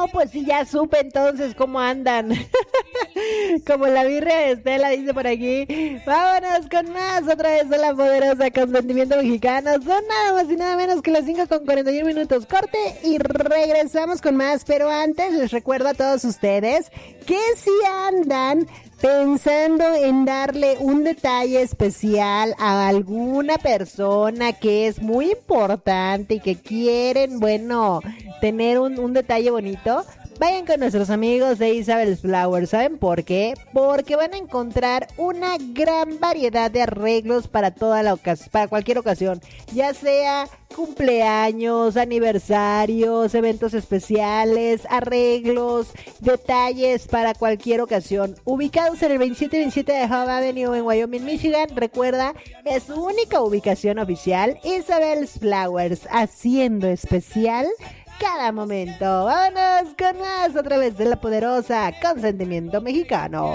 pues sí, ya supe entonces cómo andan. Como la birria de Estela dice por aquí. Vámonos con más otra vez de la poderosa Consentimiento Mexicano. Son nada más y nada menos que las 5:41 corte y regresamos con más. Pero antes les recuerdo a todos ustedes que si andan pensando en darle un detalle especial a alguna persona que es muy importante y que quieren, bueno, tener un detalle bonito, vayan con nuestros amigos de Isabel's Flowers. ¿Saben por qué? Porque van a encontrar una gran variedad de arreglos para para cualquier ocasión, ya sea cumpleaños, aniversarios, eventos especiales, arreglos, detalles para cualquier ocasión. Ubicados en el 2727 de Hub Avenue en Wyoming, Michigan. Recuerda, es su única ubicación oficial. Isabel's Flowers, haciendo especial cada momento. Vámonos con más a través de la poderosa Consentimiento Mexicano.